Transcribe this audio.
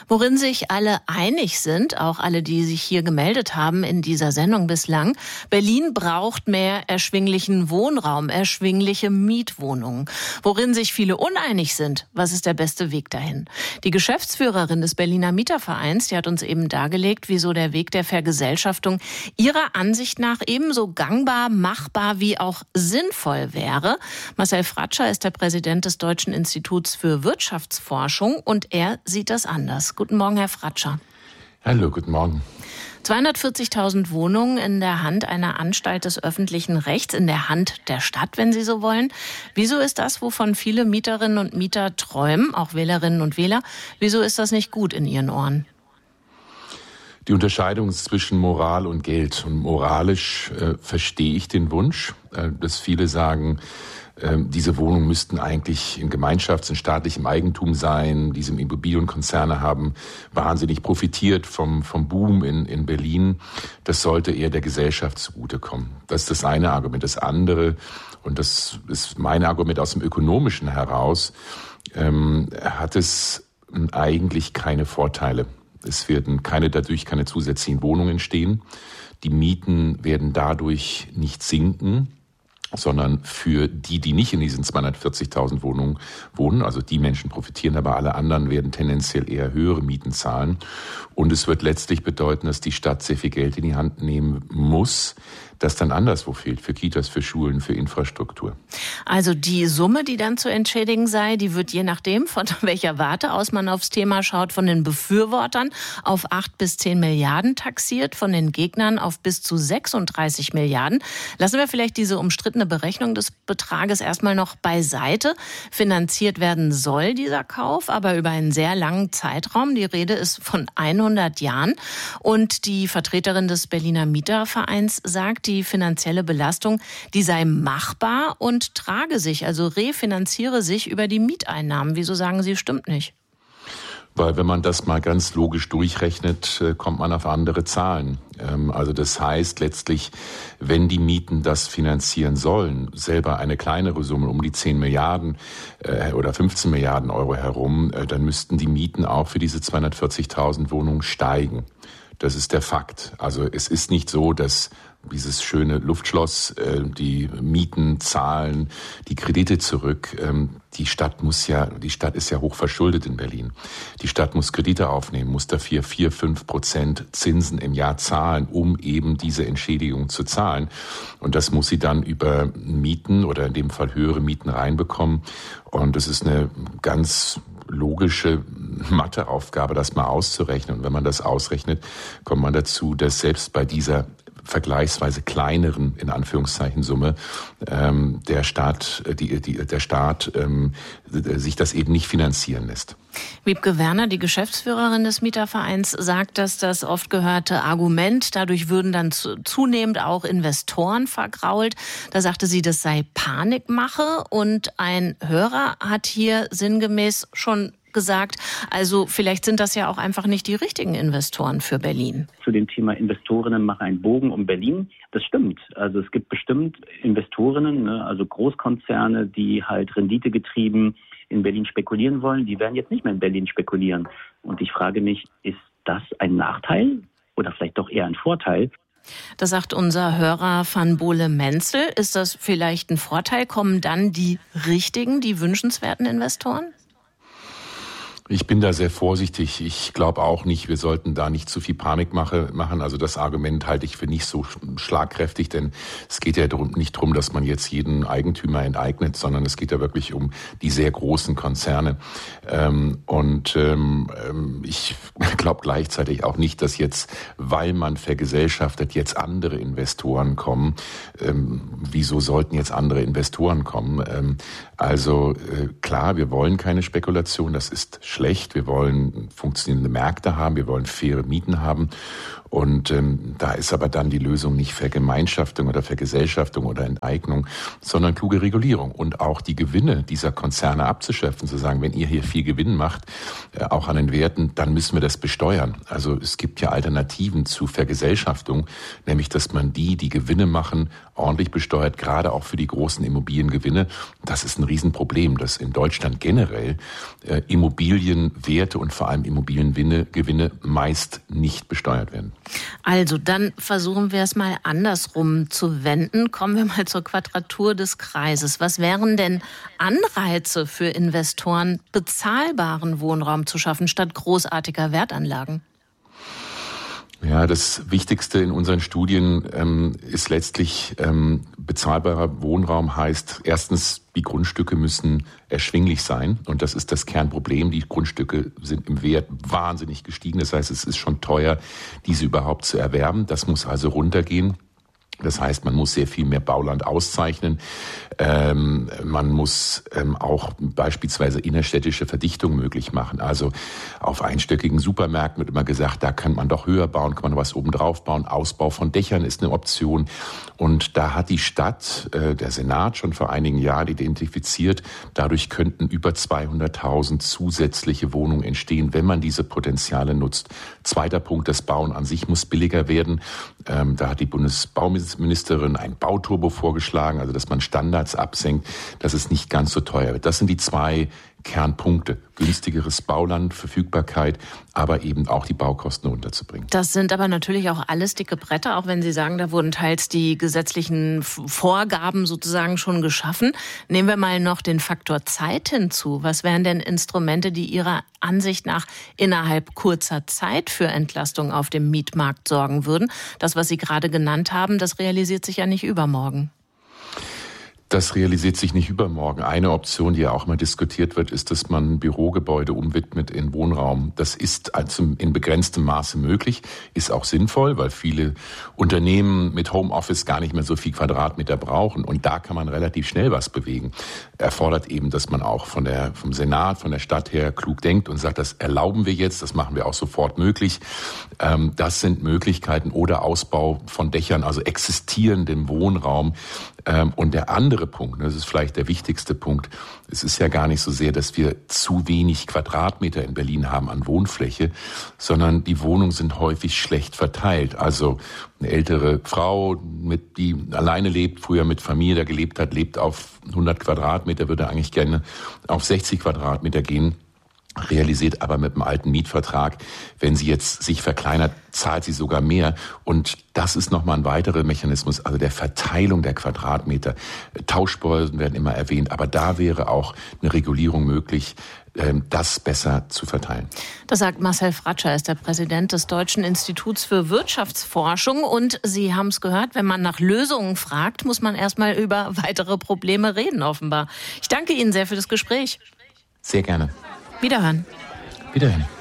Worin sich alle einig sind, auch alle, die sich hier gemeldet haben in dieser Sendung bislang: Berlin braucht mehr erschwinglichen Wohnraum, erschwingliche Mietwohnungen. Worin sich viele uneinig sind: Was ist der beste Weg dahin? Die Geschäftsführerin des Berliner Mietervereins, die hat uns eben dargelegt, wieso der Weg der Vergesellschaftung ihrer Ansicht nach ebenso gangbar, machbar wie auch sinnvoll wäre. Marcel Fratscher ist der Präsident des Deutschen Instituts für Wirtschaftsforschung und er sieht das anders. Guten Morgen, Herr Fratscher. Hallo, guten Morgen. 240.000 Wohnungen in der Hand einer Anstalt des öffentlichen Rechts, in der Hand der Stadt, wenn Sie so wollen. Wieso ist das, wovon viele Mieterinnen und Mieter träumen, auch Wählerinnen und Wähler, wieso ist das nicht gut in Ihren Ohren? Die Unterscheidung zwischen Moral und Geld. Und moralisch verstehe ich den Wunsch, dass viele sagen, diese Wohnungen müssten eigentlich in Gemeinschafts- und staatlichem Eigentum sein. Diese Immobilienkonzerne haben wahnsinnig profitiert vom Boom in Berlin. Das sollte eher der Gesellschaft zugutekommen. Das ist das eine Argument. Das andere, und das ist mein Argument aus dem Ökonomischen heraus, hat es eigentlich keine Vorteile. Es werden dadurch keine zusätzlichen Wohnungen entstehen. Die Mieten werden dadurch nicht sinken, sondern für die nicht in diesen 240.000 Wohnungen wohnen, also die Menschen profitieren, aber alle anderen werden tendenziell eher höhere Mieten zahlen. Und es wird letztlich bedeuten, dass die Stadt sehr viel Geld in die Hand nehmen muss, das dann anderswo fehlt, für Kitas, für Schulen, für Infrastruktur. Also die Summe, die dann zu entschädigen sei, die wird je nachdem, von welcher Warte aus man aufs Thema schaut, von den Befürwortern auf 8 bis 10 Milliarden taxiert, von den Gegnern auf bis zu 36 Milliarden. Lassen wir vielleicht diese umstrittene Berechnung des Betrages erstmal noch beiseite. Finanziert werden soll dieser Kauf, aber über einen sehr langen Zeitraum. Die Rede ist von 100 Jahren. Und die Vertreterin des Berliner Mietervereins sagt, die finanzielle Belastung, die sei machbar und trage sich, also refinanziere sich über die Mieteinnahmen. Wieso sagen Sie, stimmt nicht? Weil wenn man das mal ganz logisch durchrechnet, kommt man auf andere Zahlen. Also das heißt letztlich, wenn die Mieten das finanzieren sollen, selber eine kleinere Summe, um die 10 Milliarden oder 15 Milliarden Euro herum, dann müssten die Mieten auch für diese 240.000 Wohnungen steigen. Das ist der Fakt. Also es ist nicht so, dass dieses schöne Luftschloss, die Mieten zahlen, die Kredite zurück. Die Stadt ist ja hoch verschuldet in Berlin. Die Stadt muss Kredite aufnehmen, muss dafür 4-5% Zinsen im Jahr zahlen, um eben diese Entschädigung zu zahlen. Und das muss sie dann über Mieten oder in dem Fall höhere Mieten reinbekommen. Und das ist eine ganz logische Matheaufgabe, das mal auszurechnen. Und wenn man das ausrechnet, kommt man dazu, dass selbst bei dieser vergleichsweise kleineren, in Anführungszeichen, Summe, der Staat sich das eben nicht finanzieren lässt. Wiebke Werner, die Geschäftsführerin des Mietervereins, sagt, dass das oft gehörte Argument, dadurch würden dann zunehmend auch Investoren vergrault. Da sagte sie, das sei Panikmache. Und ein Hörer hat hier sinngemäß schon gesagt, also vielleicht sind das ja auch einfach nicht die richtigen Investoren für Berlin. Zu dem Thema Investorinnen machen einen Bogen um Berlin. Das stimmt. Also es gibt bestimmt Investorinnen, also Großkonzerne, die halt renditegetrieben in Berlin spekulieren wollen. Die werden jetzt nicht mehr in Berlin spekulieren. Und ich frage mich, ist das ein Nachteil oder vielleicht doch eher ein Vorteil? Das sagt unser Hörer Van Bohle-Menzel. Ist das vielleicht ein Vorteil? Kommen dann die richtigen, die wünschenswerten Investoren? Ich bin da sehr vorsichtig. Ich glaube auch nicht, wir sollten da nicht zu viel Panik machen. Also das Argument halte ich für nicht so schlagkräftig, denn es geht ja nicht darum, dass man jetzt jeden Eigentümer enteignet, sondern es geht ja wirklich um die sehr großen Konzerne. Ich glaube gleichzeitig auch nicht, dass jetzt, weil man vergesellschaftet, jetzt andere Investoren kommen. Wieso sollten jetzt andere Investoren kommen? Klar, wir wollen keine Spekulation, das ist schlecht. Wir wollen funktionierende Märkte haben, wir wollen faire Mieten haben. Und da ist aber dann die Lösung nicht Vergemeinschaftung oder Vergesellschaftung oder Enteignung, sondern kluge Regulierung und auch die Gewinne dieser Konzerne abzuschöpfen, zu sagen, wenn ihr hier viel Gewinn macht, auch an den Werten, dann müssen wir das besteuern. Also es gibt ja Alternativen zu Vergesellschaftung, nämlich dass man die Gewinne machen, ordentlich besteuert, gerade auch für die großen Immobiliengewinne. Das ist ein Riesenproblem, dass in Deutschland generell Immobilien Immobilienwerte und vor allem Immobiliengewinne meist nicht besteuert werden. Also dann versuchen wir es mal andersrum zu wenden. Kommen wir mal zur Quadratur des Kreises. Was wären denn Anreize für Investoren, bezahlbaren Wohnraum zu schaffen, statt großartiger Wertanlagen? Ja, das Wichtigste in unseren Studien ist letztlich, bezahlbarer Wohnraum heißt erstens, die Grundstücke müssen erschwinglich sein. Und das ist das Kernproblem. Die Grundstücke sind im Wert wahnsinnig gestiegen. Das heißt, es ist schon teuer, diese überhaupt zu erwerben. Das muss also runtergehen. Das heißt, man muss sehr viel mehr Bauland auszeichnen. Man muss auch beispielsweise innerstädtische Verdichtung möglich machen. Also auf einstöckigen Supermärkten wird immer gesagt, da kann man doch höher bauen, kann man was oben drauf bauen. Ausbau von Dächern ist eine Option. Und da hat die Stadt, der Senat schon vor einigen Jahren identifiziert, dadurch könnten über 200.000 zusätzliche Wohnungen entstehen, wenn man diese Potenziale nutzt. Zweiter Punkt, das Bauen an sich muss billiger werden. Da hat die Bundesbauministerin ein Bauturbo vorgeschlagen, also dass man Standards absenkt, dass es nicht ganz so teuer wird. Das sind die zwei Kernpunkte. Günstigeres Bauland, Verfügbarkeit, aber eben auch die Baukosten runterzubringen. Das sind aber natürlich auch alles dicke Bretter, auch wenn Sie sagen, da wurden teils die gesetzlichen Vorgaben sozusagen schon geschaffen. Nehmen wir mal noch den Faktor Zeit hinzu. Was wären denn Instrumente, die Ihrer Ansicht nach innerhalb kurzer Zeit für Entlastung auf dem Mietmarkt sorgen würden? Das, was Sie gerade genannt haben, das realisiert sich ja nicht übermorgen. Das realisiert sich nicht übermorgen. Eine Option, die ja auch mal diskutiert wird, ist, dass man Bürogebäude umwidmet in Wohnraum. Das ist also in begrenztem Maße möglich, ist auch sinnvoll, weil viele Unternehmen mit Homeoffice gar nicht mehr so viel Quadratmeter brauchen. Und da kann man relativ schnell was bewegen. Erfordert eben, dass man auch vom Senat, von der Stadt her klug denkt und sagt, das erlauben wir jetzt, das machen wir auch sofort möglich. Das sind Möglichkeiten oder Ausbau von Dächern, also existierendem Wohnraum. Und der andere Punkt, das ist vielleicht der wichtigste Punkt, es ist ja gar nicht so sehr, dass wir zu wenig Quadratmeter in Berlin haben an Wohnfläche, sondern die Wohnungen sind häufig schlecht verteilt. Also eine ältere Frau, die alleine lebt, früher mit Familie da gelebt hat, lebt auf 100 Quadratmeter, würde eigentlich gerne auf 60 Quadratmeter gehen. Realisiert aber mit dem alten Mietvertrag, wenn sie jetzt sich verkleinert, zahlt sie sogar mehr. Und das ist nochmal ein weiterer Mechanismus, also der Verteilung der Quadratmeter. Tauschbörsen werden immer erwähnt, aber da wäre auch eine Regulierung möglich, das besser zu verteilen. Das sagt Marcel Fratscher, ist der Präsident des Deutschen Instituts für Wirtschaftsforschung. Und Sie haben es gehört, wenn man nach Lösungen fragt, muss man erstmal über weitere Probleme reden, offenbar. Ich danke Ihnen sehr für das Gespräch. Sehr gerne. Wiederhören. Wiederhören.